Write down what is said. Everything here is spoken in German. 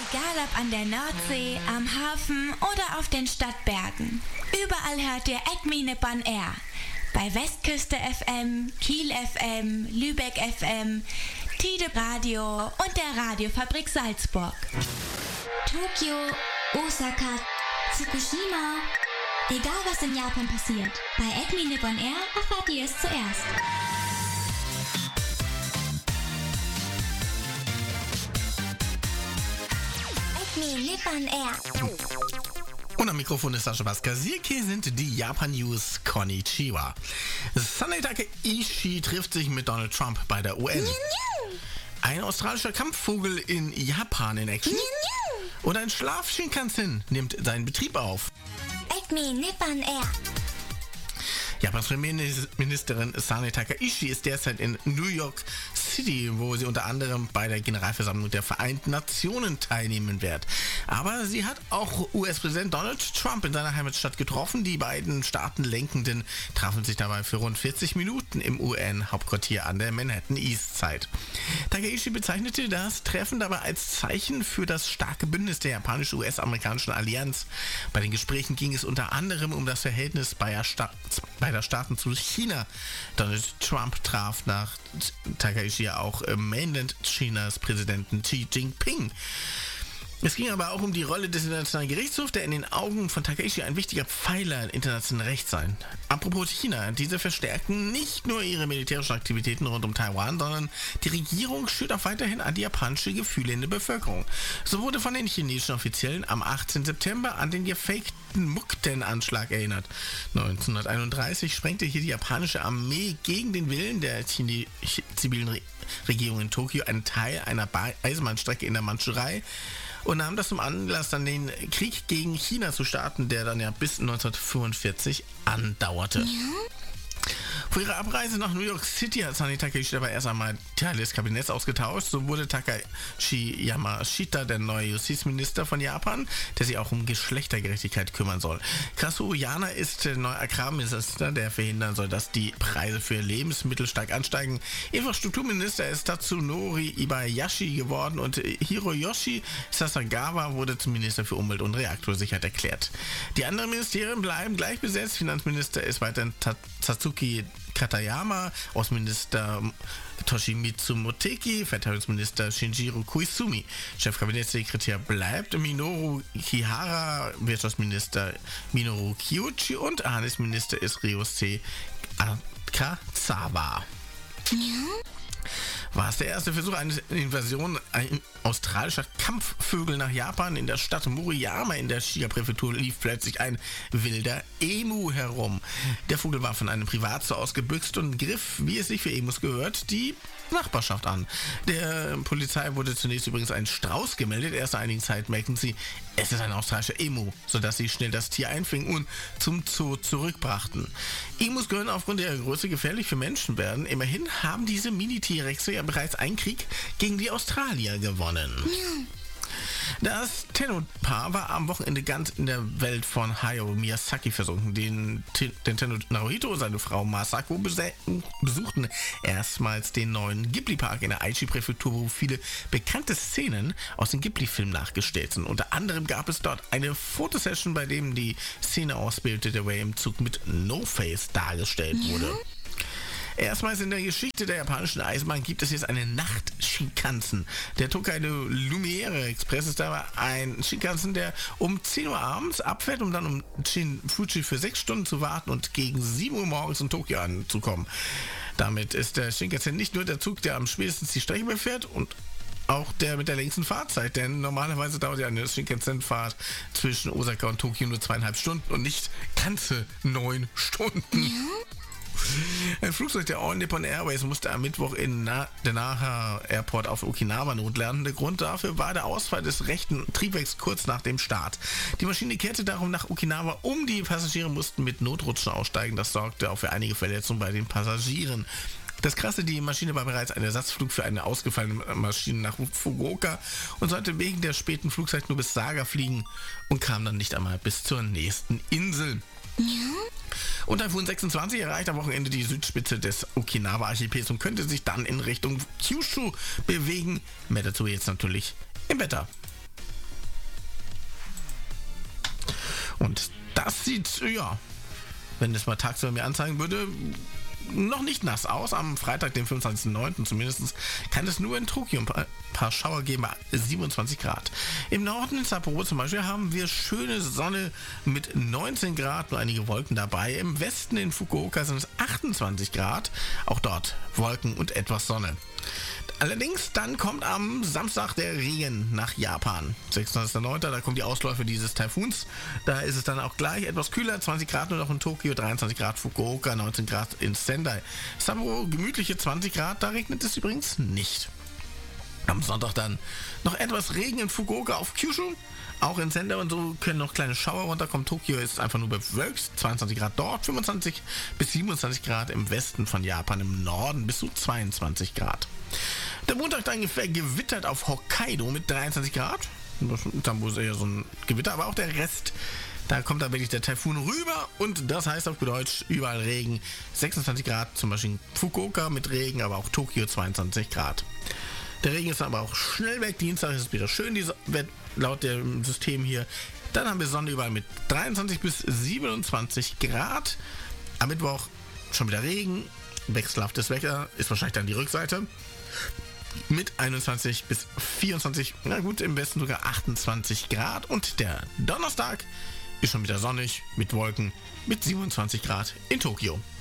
Egal ob an der Nordsee, am Hafen oder auf den Stadtbergen. Überall hört ihr Acme Nippon Air. Bei Westküste FM, Kiel FM, Lübeck FM, Tide Radio und der Radiofabrik Salzburg. Tokio, Osaka, Fukushima. Egal was in Japan passiert, bei Acme Nippon Air erfahrt ihr es zuerst. Acme Nippon Air. Und am Mikrofon ist Sascha Baskasier. Hier sind die Japan News. Konnichiwa. Sanai Takaichi trifft sich mit Donald Trump bei der UN. Ein australischer Kampfvogel in Japan in Action. Und ein Schlaf-Shinkansen nimmt seinen Betrieb auf. Acme Nippon Air. Japans Premierministerin Sanai Takaichi ist derzeit in New York City, wo sie unter anderem bei der Generalversammlung der Vereinten Nationen teilnehmen wird. Aber sie hat auch US-Präsident Donald Trump in seiner Heimatstadt getroffen. Die beiden Staatenlenkenden trafen sich dabei für rund 40 Minuten im UN-Hauptquartier an der Manhattan East Side. Takaichi bezeichnete das Treffen dabei als Zeichen für das starke Bündnis der japanisch-US-amerikanischen Allianz. Bei den Gesprächen ging es unter anderem um das Verhältnis beider Staaten zu China. Donald Trump traf nach Takaichi auch im Mainland Chinas Präsidenten Xi Jinping. Es ging aber auch um die Rolle des Internationalen Gerichtshofs, der in den Augen von Takaichi ein wichtiger Pfeiler im internationalen Recht sei. Apropos China, diese verstärken nicht nur ihre militärischen Aktivitäten rund um Taiwan, sondern die Regierung schürt auch weiterhin an die japanische Gefühle in der Bevölkerung. So wurde von den chinesischen Offiziellen am 18. September an den gefakten Mukden-Anschlag erinnert. 1931 sprengte hier die japanische Armee gegen den Willen der zivilen Regierung in Tokio einen Teil einer Eisenbahnstrecke in der Mandschurei und nahm das zum Anlass, dann den Krieg gegen China zu starten, der dann ja bis 1945 andauerte. Vor ihrer Abreise nach New York City hat Sanai Takaichi dabei erst einmal Teile des Kabinetts ausgetauscht. So wurde Takashi Yamashita der neue Justizminister von Japan, der sich auch um Geschlechtergerechtigkeit kümmern soll. Kazuo Yano ist der neue Agrarminister, der verhindern soll, dass die Preise für Lebensmittel stark ansteigen. Infrastrukturminister ist Tatsunori Ibayashi geworden und Hiroyoshi Sasagawa wurde zum Minister für Umwelt und Reaktorsicherheit erklärt. Die anderen Ministerien bleiben gleich besetzt. Finanzminister ist weiterhin Satsuki Katayama, Außenminister Toshimitsu Motegi, Verteidigungsminister Shinjiro Koizumi. Chefkabinettssekretär bleibt Minoru Kihara, Wirtschaftsminister Minoru Kiuchi und Handelsminister ist Ryosei Akazawa. War es der erste Versuch einer Invasion australischer Kampfvögel nach Japan? In der Stadt Moriyama in der Shiga-Präfektur lief plötzlich ein wilder Emu herum. Der Vogel war von einem Privatzoo ausgebüxt und griff, wie es sich für Emus gehört, die Nachbarschaft an. Der Polizei wurde zunächst übrigens ein Strauß gemeldet. Erst nach einigen Zeit merkten sie, es ist ein australischer Emu, sodass sie schnell das Tier einfingen und zum Zoo zurückbrachten. Emus können aufgrund ihrer Größe gefährlich für Menschen werden. Immerhin haben diese Mini-T-Rexe ja bereits einen Krieg gegen die Australier gewonnen. Das Tenno-Paar war am Wochenende ganz in der Welt von Hayao Miyazaki versunken. Den Tenno Naruhito und seine Frau Masako besuchten erstmals den neuen Ghibli-Park in der Aichi-Präfektur, wo viele bekannte Szenen aus dem Ghibli-Film nachgestellt sind. Unter anderem gab es dort eine Fotosession, bei dem die Szene aus Spirited Away im Zug mit No-Face dargestellt wurde. Erstmals in der Geschichte der japanischen Eisenbahn gibt es jetzt eine Nacht-Shinkansen. Der Tokaido Lumiere Express ist dabei ein Shinkansen, der um 10 Uhr abends abfährt, um dann um Shin-Fuji für 6 Stunden zu warten und gegen 7 Uhr morgens in Tokio anzukommen. Damit ist der Shinkansen nicht nur der Zug, der am spätestens die Strecke befährt und auch der mit der längsten Fahrzeit, denn normalerweise dauert ja eine Shinkansen-Fahrt zwischen Osaka und Tokio nur 2,5 Stunden und nicht ganze 9 Stunden. Ein Flugzeug der All Nippon Airways musste am Mittwoch in der Naha Airport auf Okinawa notlanden. Der Grund dafür war der Ausfall des rechten Triebwerks kurz nach dem Start. Die Maschine kehrte darum nach Okinawa um. Die Passagiere mussten mit Notrutschen aussteigen. Das sorgte auch für einige Verletzungen bei den Passagieren. Das Krasse, die Maschine war bereits ein Ersatzflug für eine ausgefallene Maschine nach Fukuoka und sollte wegen der späten Flugzeit nur bis Saga fliegen und kam dann nicht einmal bis zur nächsten Insel. Und Taifun 26 erreicht am Wochenende die Südspitze des Okinawa-Archipels und könnte sich dann in Richtung Kyushu bewegen. Mehr dazu jetzt natürlich im Wetter. Und das sieht, ja, wenn es mal tagsüber mir anzeigen würde, noch nicht nass aus. Am Freitag, den 25.09. zumindest, kann es nur in Tokio ein paar Schauer geben, 27 Grad. Im Norden in Sapporo zum Beispiel haben wir schöne Sonne mit 19 Grad, nur einige Wolken dabei. Im Westen in Fukuoka sind es 28 Grad, auch dort Wolken und etwas Sonne. Allerdings, dann kommt am Samstag der Regen nach Japan. 26.09. da kommen die Ausläufe dieses Taifuns. Da ist es dann auch gleich etwas kühler, 20 Grad nur noch in Tokio, 23 Grad Fukuoka, 19 Grad in Sendai. Sapporo gemütliche 20 Grad, da regnet es übrigens nicht. Am Sonntag dann noch etwas Regen in Fukuoka auf Kyushu. Auch in Sendai und so können noch kleine Schauer runterkommen. Tokio ist einfach nur bewölkt, 22 Grad dort, 25 bis 27 Grad im Westen von Japan, im Norden bis zu 22 Grad. Der Montag dann gewittert auf Hokkaido mit 23 Grad. Dann ist eher so ein Gewitter, aber auch der Rest, da kommt dann wirklich der Taifun rüber und das heißt auf Deutsch überall Regen. 26 Grad, zum Beispiel in Fukuoka mit Regen, aber auch Tokio 22 Grad. Der Regen ist aber auch schnell weg. Dienstag ist es wieder schön, laut dem System hier. Dann haben wir Sonne überall mit 23 bis 27 Grad. Am Mittwoch schon wieder Regen. Wechselhaftes Wetter ist wahrscheinlich dann die Rückseite. Mit 21 bis 24, na gut, im Westen sogar 28 Grad. Und der Donnerstag ist schon wieder sonnig mit Wolken mit 27 Grad in Tokio.